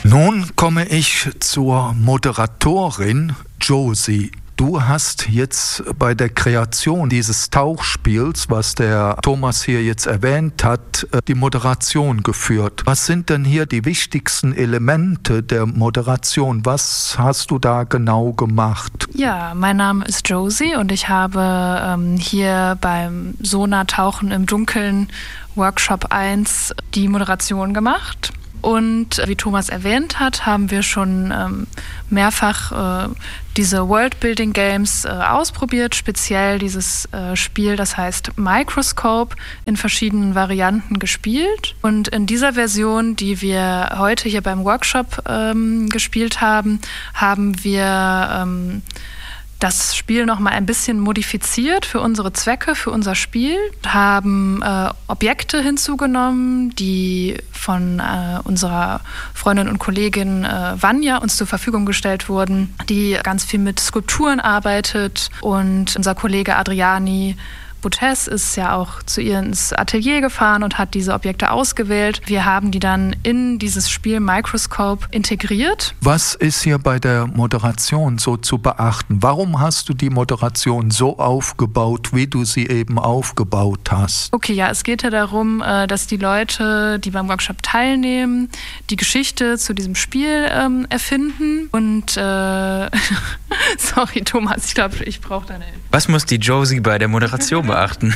Nun komme ich zur Moderatorin Josie. Du hast jetzt bei der Kreation dieses Tauchspiels, was der Thomas hier jetzt erwähnt hat, die Moderation geführt. Was sind denn hier die wichtigsten Elemente der Moderation? Was hast du da genau gemacht? Ja, mein Name ist Josie und ich habe hier beim Sonar-Tauchen im Dunkeln Workshop 1 die Moderation gemacht. Und wie Thomas erwähnt hat, haben wir schon mehrfach diese Worldbuilding-Games ausprobiert, speziell dieses Spiel, das heißt Microscope, in verschiedenen Varianten gespielt. Und in dieser Version, die wir heute hier beim Workshop gespielt haben, haben wir das Spiel noch mal ein bisschen modifiziert für unsere Zwecke, für unser Spiel, haben Objekte hinzugenommen, die von unserer Freundin und Kollegin Vanja uns zur Verfügung gestellt wurden, die ganz viel mit Skulpturen arbeitet, und unser Kollege Adriani Butes ist ja auch zu ihr ins Atelier gefahren und hat diese Objekte ausgewählt. Wir haben die dann in dieses Spiel Microscope integriert. Was ist hier bei der Moderation so zu beachten? Warum hast du die Moderation so aufgebaut, wie du sie eben aufgebaut hast? Okay, ja, es geht ja darum, dass die Leute, die beim Workshop teilnehmen, die Geschichte zu diesem Spiel erfinden. Und sorry, Thomas, ich glaube, ich brauche deine Hilfe. Was muss die Josie bei der Moderation beachten?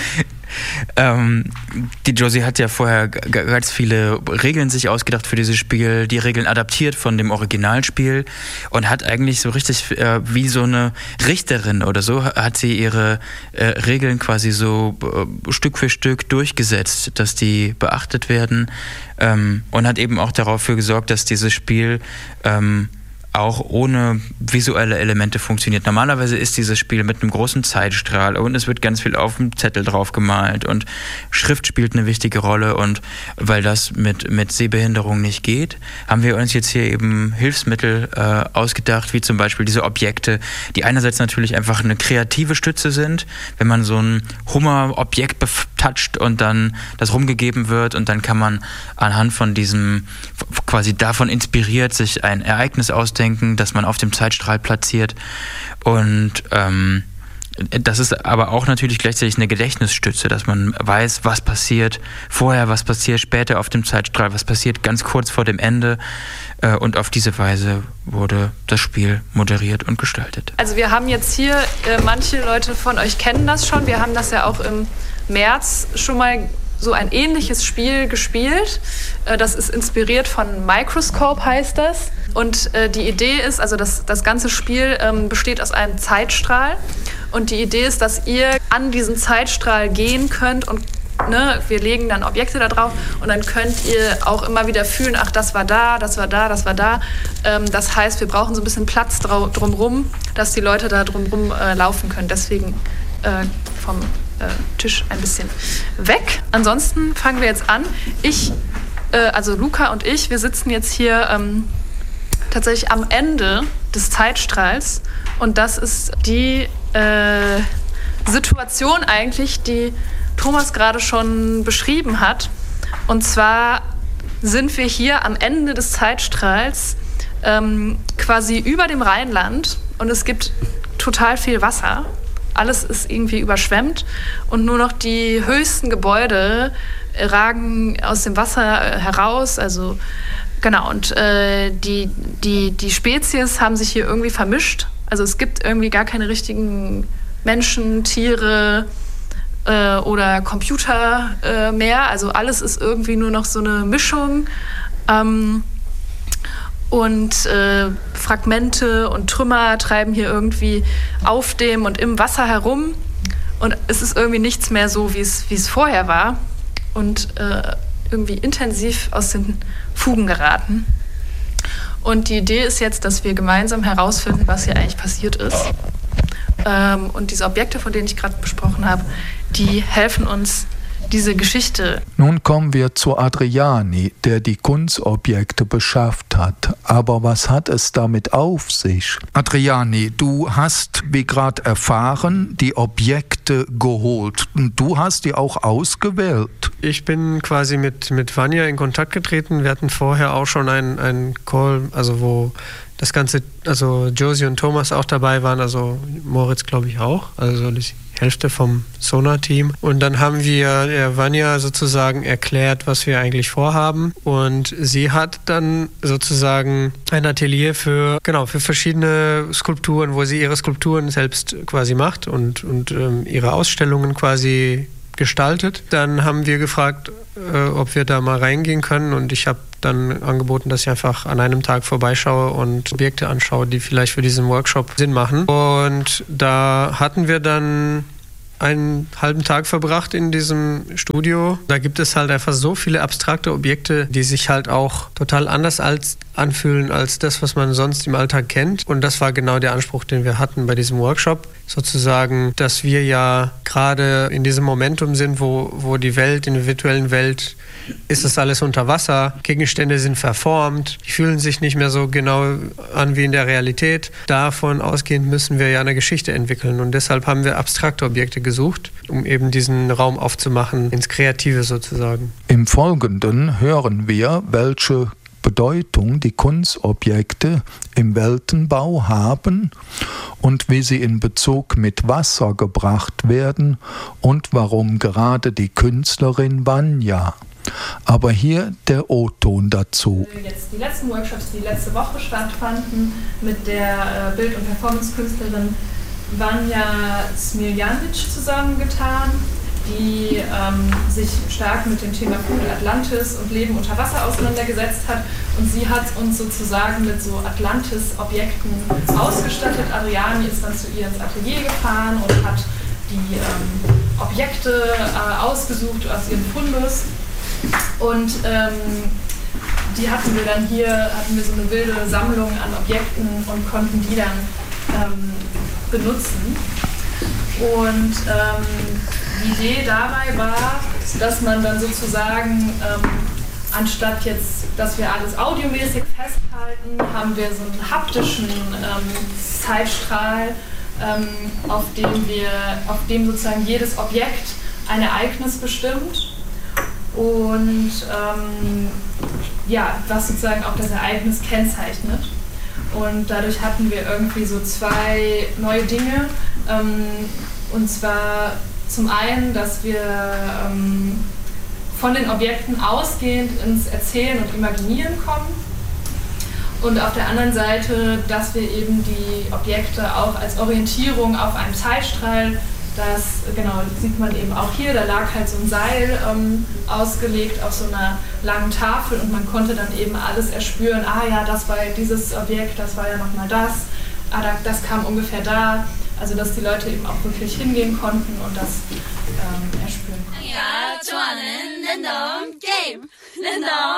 Die Josie hat ja vorher ganz viele Regeln sich ausgedacht für dieses Spiel, die Regeln adaptiert von dem Originalspiel und hat eigentlich so richtig wie so eine Richterin oder so, hat sie ihre Regeln quasi so Stück für Stück durchgesetzt, dass die beachtet werden, und hat eben auch dafür gesorgt, dass dieses Spiel auch ohne visuelle Elemente funktioniert. Normalerweise ist dieses Spiel mit einem großen Zeitstrahl und es wird ganz viel auf dem Zettel drauf gemalt und Schrift spielt eine wichtige Rolle, und weil das mit Sehbehinderung nicht geht, haben wir uns jetzt hier eben Hilfsmittel ausgedacht, wie zum Beispiel diese Objekte, die einerseits natürlich einfach eine kreative Stütze sind, wenn man so ein Hummerobjekt betatscht und dann das rumgegeben wird, und dann kann man anhand von diesem, quasi davon inspiriert, sich ein Ereignis ausdenken, das man auf dem Zeitstrahl platziert. Und das ist aber auch natürlich gleichzeitig eine Gedächtnisstütze, dass man weiß, was passiert vorher, was passiert später auf dem Zeitstrahl, was passiert ganz kurz vor dem Ende. Und auf diese Weise wurde das Spiel moderiert und gestaltet. Also wir haben jetzt hier, manche Leute von euch kennen das schon, wir haben das ja auch im März schon mal so ein ähnliches Spiel gespielt. Das ist inspiriert von Microscope, heißt das. Und die Idee ist, also das ganze Spiel besteht aus einem Zeitstrahl. Und die Idee ist, dass ihr an diesen Zeitstrahl gehen könnt und wir legen dann Objekte da drauf und dann könnt ihr auch immer wieder fühlen, ach, das war da, das war da, das war da. Das heißt, wir brauchen so ein bisschen Platz drumherum, dass die Leute da drumherum laufen können. Deswegen vom Tisch ein bisschen weg. Ansonsten fangen wir jetzt an. Also Luca und ich, wir sitzen jetzt hier tatsächlich am Ende des Zeitstrahls, und das ist die Situation eigentlich, die Thomas gerade schon beschrieben hat. Und zwar sind wir hier am Ende des Zeitstrahls quasi über dem Rheinland, und es gibt total viel Wasser. Alles ist irgendwie überschwemmt und nur noch die höchsten Gebäude ragen aus dem Wasser heraus. Also genau, und die Spezies haben sich hier irgendwie vermischt. Also es gibt irgendwie gar keine richtigen Menschen, Tiere oder Computer mehr. Also alles ist irgendwie nur noch so eine Mischung. Und Fragmente und Trümmer treiben hier irgendwie auf dem und im Wasser herum. Und es ist irgendwie nichts mehr so, wie es vorher war. Und irgendwie intensiv aus den Fugen geraten. Und die Idee ist jetzt, dass wir gemeinsam herausfinden, was hier eigentlich passiert ist. Und diese Objekte, von denen ich gerade besprochen habe, die helfen uns, diese Geschichte. Nun kommen wir zu Adriani, der die Kunstobjekte beschafft geholt hat. Aber was hat es damit auf sich? Adriani, du hast, wie gerade erfahren, die Objekte geholt. Und du hast die auch ausgewählt. Ich bin quasi mit Vanja in Kontakt getreten. Wir hatten vorher auch schon einen Call, also wo das Ganze, also Josie und Thomas auch dabei waren, also Moritz glaube ich auch, also die Hälfte vom Sonar-Team. Und dann haben wir der Vanja sozusagen erklärt, was wir eigentlich vorhaben. Und sie hat dann sozusagen ein Atelier für verschiedene Skulpturen, wo sie ihre Skulpturen selbst quasi macht und ihre Ausstellungen quasi gestaltet. Dann haben wir gefragt, ob wir da mal reingehen können, und ich habe dann angeboten, dass ich einfach an einem Tag vorbeischaue und Objekte anschaue, die vielleicht für diesen Workshop Sinn machen. Und da hatten wir dann einen halben Tag verbracht in diesem Studio. Da gibt es halt einfach so viele abstrakte Objekte, die sich halt auch total anders anfühlen als das, was man sonst im Alltag kennt. Und das war genau der Anspruch, den wir hatten bei diesem Workshop. Sozusagen, dass wir ja gerade in diesem Momentum sind, wo die Welt, in der virtuellen Welt, ist es alles unter Wasser, Gegenstände sind verformt, die fühlen sich nicht mehr so genau an wie in der Realität. Davon ausgehend müssen wir ja eine Geschichte entwickeln, und deshalb haben wir abstrakte Objekte gesucht, um eben diesen Raum aufzumachen, ins Kreative sozusagen. Im Folgenden hören wir, welche Bedeutung die Kunstobjekte im Weltenbau haben und wie sie in Bezug mit Wasser gebracht werden und warum gerade die Künstlerin Vanja. Aber hier der O-Ton dazu. Jetzt die letzten Workshops, die letzte Woche stattfanden, mit der Bild- und Performance-Künstlerin Vanja Smiljanic zusammengetan, die sich stark mit dem Thema Kugel Atlantis und Leben unter Wasser auseinandergesetzt hat. Und sie hat uns sozusagen mit so Atlantis-Objekten ausgestattet. Adriani ist dann zu ihr ins Atelier gefahren und hat die Objekte ausgesucht aus ihrem Fundus. Und die hatten wir dann hier, so eine wilde Sammlung an Objekten und konnten die dann benutzen. Und die Idee dabei war, dass man dann sozusagen, anstatt jetzt, dass wir alles audiomäßig festhalten, haben wir so einen haptischen Zeitstrahl, auf dem sozusagen jedes Objekt ein Ereignis bestimmt. Und was sozusagen auch das Ereignis kennzeichnet. Und dadurch hatten wir irgendwie so zwei neue Dinge. Und zwar zum einen, dass wir von den Objekten ausgehend ins Erzählen und Imaginieren kommen. Und auf der anderen Seite, dass wir eben die Objekte auch als Orientierung auf einem Zeitstrahl, das sieht man eben auch hier, da lag halt so ein Seil ausgelegt auf so einer langen Tafel, und man konnte dann eben alles erspüren, das war ja dieses Objekt, das war ja nochmal das, das kam ungefähr da, also dass die Leute eben auch wirklich hingehen konnten und das erspüren konnten.